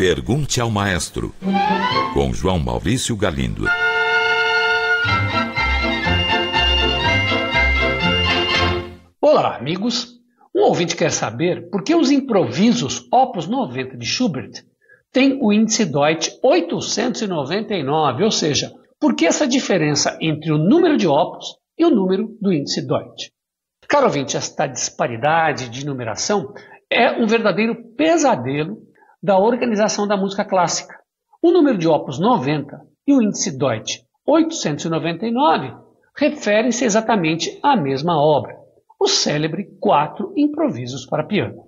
Pergunte ao Maestro, com João Maurício Galindo. Olá, amigos. Um ouvinte quer saber por que os improvisos Opus 90 de Schubert têm o índice Deutsch 899, ou seja, por que essa diferença entre o número de opus e o número do índice Deutsch? Caro ouvinte, esta disparidade de numeração é um verdadeiro pesadelo da organização da música clássica. O número de opus 90 e o índice Deutsch 899 referem-se exatamente à mesma obra, o célebre Quatro Improvisos para Piano.